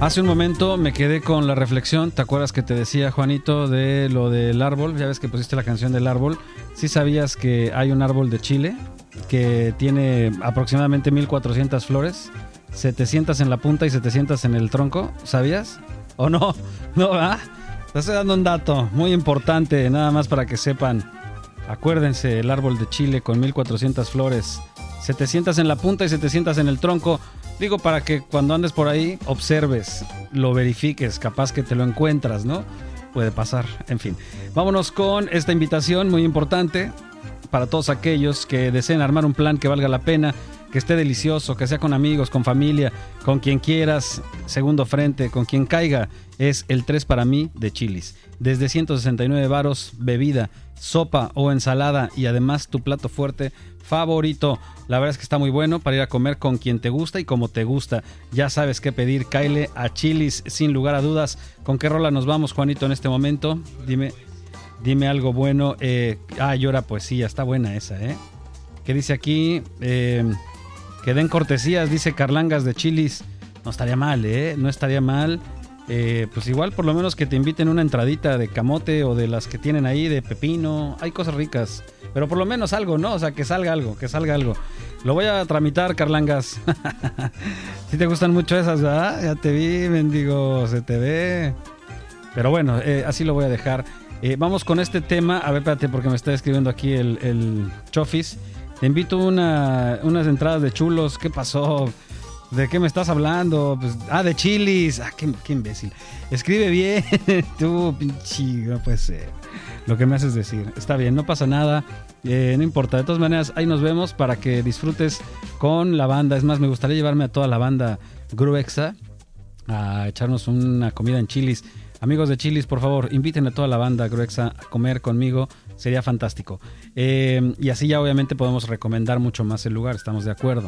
Hace un momento me quedé con la reflexión. ¿Te acuerdas que te decía, Juanito, de lo del árbol? Ya ves que pusiste la canción del árbol. ¿Sí sabías que hay un árbol de Chile que tiene aproximadamente 1400 flores? 700 en la punta y 700 en el tronco. ¿Sabías? ¿O no? No, ¿verdad? Te estoy dando un dato muy importante, nada más para que sepan. Acuérdense, el árbol de Chile con 1400 flores. 700 en la punta y 700 en el tronco. Digo, para que cuando andes por ahí observes, lo verifiques, capaz que te lo encuentras, ¿no? Puede pasar, en fin. Vámonos con esta invitación muy importante para todos aquellos que deseen armar un plan que valga la pena, que esté delicioso, que sea con amigos, con familia, con quien quieras, segundo frente, con quien caiga. Es el 3 para mí de Chili's. Desde 169 varos, bebida, sopa o ensalada y además tu plato fuerte favorito. La verdad es que está muy bueno para ir a comer con quien te gusta y como te gusta. Ya sabes qué pedir, cáele a Chili's sin lugar a dudas. ¿Con qué rola nos vamos, Juanito, en este momento? Dime algo bueno. Llora poesía, está buena esa, ¿eh? ¿Qué dice aquí? Que den cortesías, dice Carlangas de Chili's. No estaría mal, ¿eh? No estaría mal. Pues igual por lo menos que te inviten una entradita de camote o de las que tienen ahí de pepino. Hay cosas ricas, pero por lo menos algo, ¿no? O sea, que salga algo. Lo voy a tramitar, Carlangas. Si te gustan mucho esas, ¿verdad? Ya te vi, mendigo, se te ve. Pero bueno, así lo voy a dejar. Vamos con este tema. A ver, espérate, porque me está escribiendo aquí el Chofis. Te invito unas entradas de chulos. ¿Qué pasó? ¿De qué me estás hablando? Pues, de Chili's. Qué imbécil. Escribe bien. Tú, pinche, no puede ser. Lo que me haces decir. Está bien, no pasa nada. No importa. De todas maneras, ahí nos vemos para que disfrutes con la banda. Es más, me gustaría llevarme a toda la banda Gruexa a echarnos una comida en Chili's. Amigos de Chili's, por favor, inviten a toda la banda Gruexa a comer conmigo. Sería fantástico. Y así ya obviamente podemos recomendar mucho más el lugar. Estamos de acuerdo.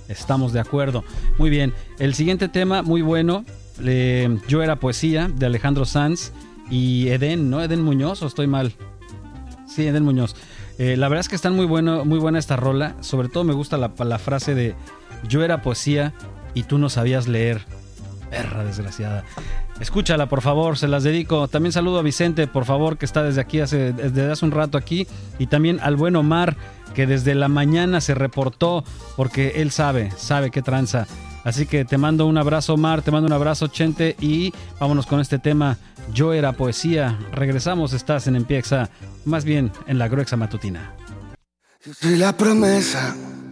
Muy bien. El siguiente tema, muy bueno. Yo era poesía, de Alejandro Sanz y Edén, ¿no? Edén Muñoz, ¿o estoy mal? Sí, Edén Muñoz. La verdad es que está muy buena esta rola. Sobre todo me gusta la frase de yo era poesía y tú no sabías leer. Perra desgraciada. Escúchala, por favor, se las dedico. También saludo a Vicente, por favor, que está desde hace un rato aquí. Y también al buen Omar, que desde la mañana se reportó, porque él sabe qué tranza. Así que te mando un abrazo, Omar, te mando un abrazo, Chente, y vámonos con este tema. Yo era poesía. Regresamos, estás en Empieza, más bien en la Gruexa Matutina. Yo soy la promesa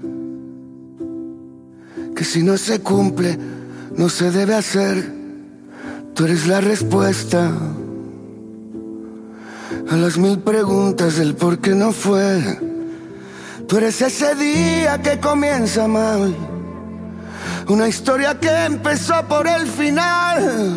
que si no se cumple, no se debe hacer. Tú eres la respuesta a las 1000 preguntas del por qué no fue. Tú eres ese día que comienza mal, una historia que empezó por el final.